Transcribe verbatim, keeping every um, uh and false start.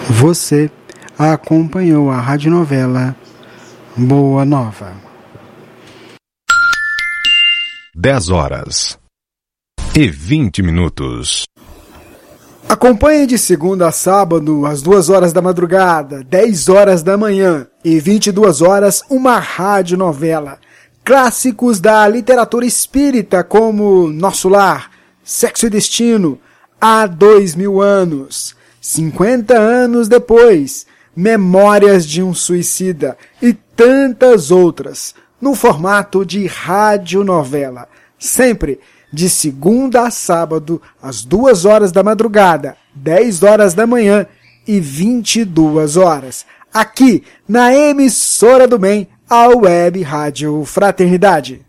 Você acompanhou a radionovela Boa Nova. dez horas e vinte minutos. Acompanhe de segunda a sábado, às duas horas da madrugada, dez horas da manhã e vinte e duas horas, uma radionovela. Clássicos da literatura espírita como Nosso Lar, Sexo e Destino, Há Dois Mil Anos, cinquenta anos depois, Memórias de um Suicida e tantas outras, no formato de radionovela, sempre de segunda a sábado, às duas horas da madrugada, dez horas da manhã e vinte e duas horas, aqui na emissora do bem, a Web Rádio Fraternidade.